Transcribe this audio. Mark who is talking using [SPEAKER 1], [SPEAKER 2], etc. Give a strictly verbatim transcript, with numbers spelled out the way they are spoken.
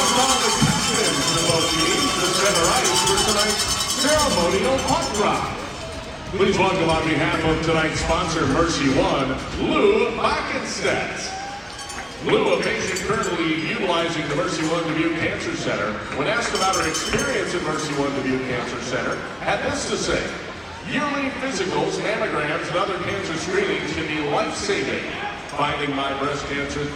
[SPEAKER 1] call the captains of both teams to center ice for tonight's ceremonial puck drop. Please welcome on behalf of tonight's sponsor, Mercy One, Lou Backenstedt. Lou, a patient currently utilizing the Mercy One Dubuque Cancer Center, when asked about her experience at Mercy One Dubuque Cancer Center, had this to say: yearly physicals, mammograms, and other cancer screenings can be life-saving. Finding my breast cancer